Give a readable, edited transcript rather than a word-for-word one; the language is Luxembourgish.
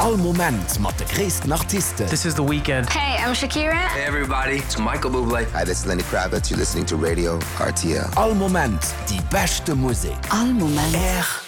All Moment mat de gréessten Artisten. This is The Weeknd. Hey, I'm Shakira. Hey everybody, it's Michael Bublé. Hi, this is Lenny Kravitz. You're listening to Radio RTL. All Moment, die beste Musik. All Moment.